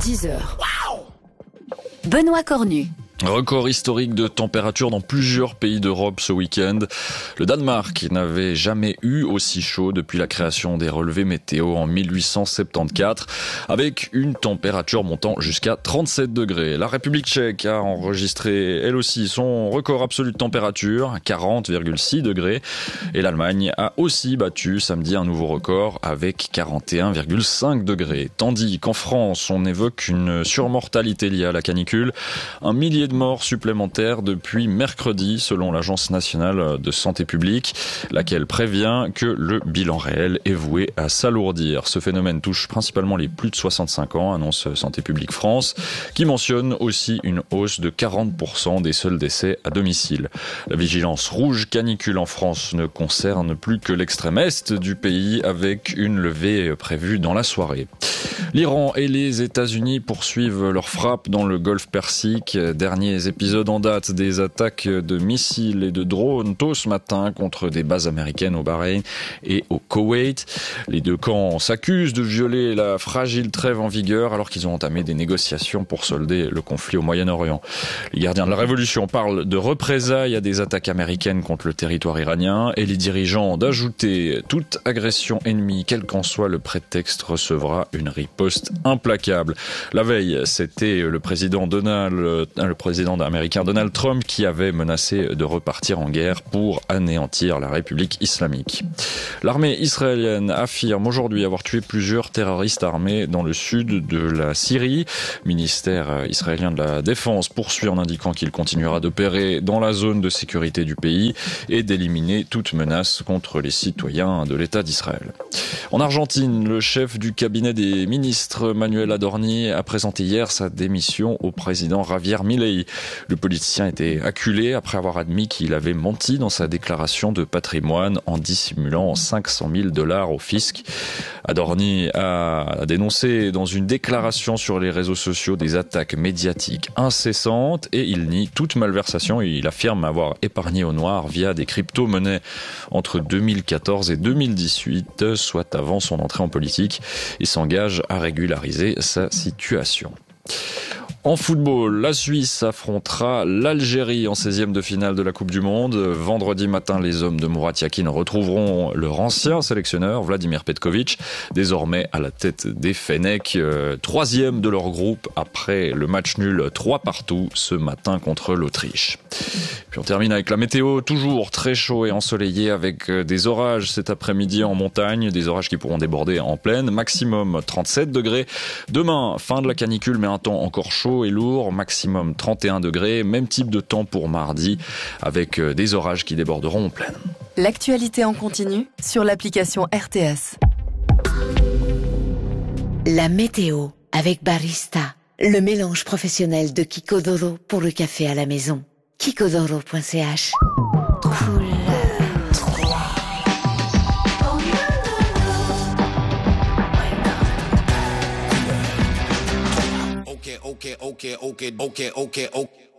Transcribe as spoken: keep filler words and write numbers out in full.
dix heures. Benoît Cornu. Record historique de température dans plusieurs pays d'Europe ce week-end. Le Danemark n'avait jamais eu aussi chaud depuis la création des relevés météo en mille huit cent soixante-quatorze, avec une température montant jusqu'à trente-sept degrés. La République tchèque a enregistré elle aussi son record absolu de température, quarante virgule six degrés. Et l'Allemagne a aussi battu samedi un nouveau record avec quarante et un virgule cinq degrés. Tandis qu'en France, on évoque une surmortalité liée à la canicule. Un millier de morts supplémentaires depuis mercredi, selon l'Agence nationale de santé publique, laquelle prévient que le bilan réel est voué à s'alourdir. Ce phénomène touche principalement les plus de soixante-cinq ans, annonce Santé publique France, qui mentionne aussi une hausse de quarante pour cent des seuls décès à domicile. La vigilance rouge canicule en France ne concerne plus que l'extrême est du pays, avec une levée prévue dans la soirée. L'Iran et les États-Unis poursuivent leurs frappes dans le golfe Persique. Derniers épisodes en date des attaques de missiles et de drones tôt ce matin contre des bases américaines au Bahreïn et au Koweït. Les deux camps s'accusent de violer la fragile trêve en vigueur alors qu'ils ont entamé des négociations pour solder le conflit au Moyen-Orient. Les gardiens de la révolution parlent de représailles à des attaques américaines contre le territoire iranien et les dirigeants d'ajouter toute agression ennemie, quel qu'en soit le prétexte, recevra une riposte implacable. La veille, c'était le président Donald, le président américain Donald Trump qui avait menacé de repartir en guerre pour anéantir la République islamique. L'armée israélienne affirme aujourd'hui avoir tué plusieurs terroristes armés dans le sud de la Syrie. Le ministère israélien de la Défense poursuit en indiquant qu'il continuera d'opérer dans la zone de sécurité du pays et d'éliminer toute menace contre les citoyens de l'État d'Israël. En Argentine, le chef du cabinet des ministres, Manuel Adorni, a présenté hier sa démission au président Javier Milei. Le politicien était acculé après avoir admis qu'il avait menti dans sa déclaration de patrimoine en dissimulant cinq cent mille dollars au fisc. Adorni a dénoncé dans une déclaration sur les réseaux sociaux des attaques médiatiques incessantes et il nie toute malversation. Il affirme avoir épargné au noir via des crypto-monnaies entre deux mille quatorze et deux mille dix-huit, soit avant son entrée en politique, et s'engage à régulariser sa situation. En football, la Suisse affrontera l'Algérie en seizième de finale de la Coupe du Monde. Vendredi matin, les hommes de Murat Yakin retrouveront leur ancien sélectionneur, Vladimir Petkovic, désormais à la tête des Fennecs, euh, troisième de leur groupe après le match nul trois partout ce matin contre l'Autriche. Puis on termine avec la météo, toujours très chaud et ensoleillé avec des orages cet après-midi en montagne, des orages qui pourront déborder en plaine, maximum trente-sept degrés. Demain, fin de la canicule mais un temps encore chaud et lourd, maximum trente et un degrés, même type de temps pour mardi avec des orages qui déborderont en plaine. L'actualité en continu sur l'application R T S. La météo avec Barista, le mélange professionnel de Kikodoro pour le café à la maison. kikodoro point c h. Okay, okay, okay, okay, okay, okay, okay.